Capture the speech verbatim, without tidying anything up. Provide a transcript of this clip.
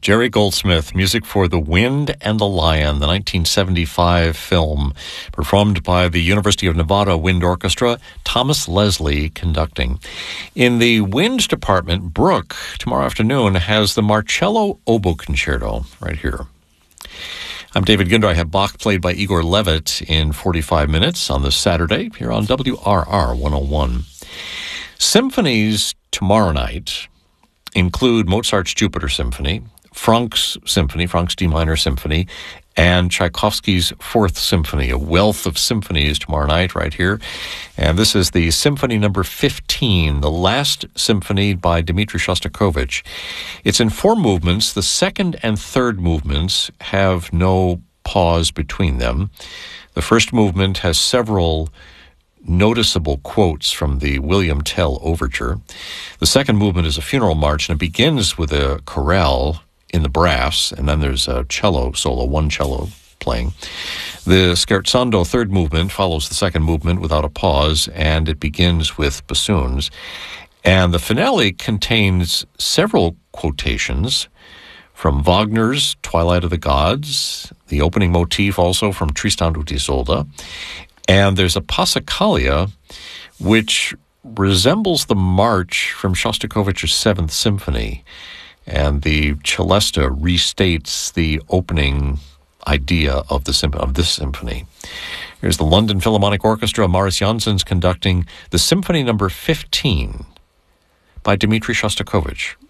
Jerry Goldsmith, music for The Wind and the Lion, the nineteen seventy-five film, performed by the University of Nevada Wind Orchestra, Thomas Leslie conducting. In the wind department, Brooke, tomorrow afternoon, has the Marcello Oboe Concerto right here. I'm David Ginder. I have Bach played by Igor Levit in forty-five minutes on this Saturday here on W R R one oh one. Symphonies tomorrow night include Mozart's Jupiter Symphony, Franck's Symphony, Franck's D minor symphony, and Tchaikovsky's Fourth Symphony, a wealth of symphonies tomorrow night right here. And this is the Symphony number fifteen, the last symphony by Dmitri Shostakovich. It's in four movements. The second and third movements have no pause between them. The first movement has several noticeable quotes from the William Tell Overture. The second movement is a funeral march, and it begins with a chorale in the brass, and then there's a cello solo, one cello playing. The scherzando third movement follows the second movement without a pause, and it begins with bassoons. And the finale contains several quotations from Wagner's Twilight of the Gods, the opening motif also from Tristan und Isolde, and there's a Passacaglia, which resembles the march from Shostakovich's Seventh Symphony. And the celesta restates the opening idea of the symp- of this symphony. Here's the London Philharmonic Orchestra. Maurice Janssen's conducting the Symphony number fifteen by Dmitri Shostakovich.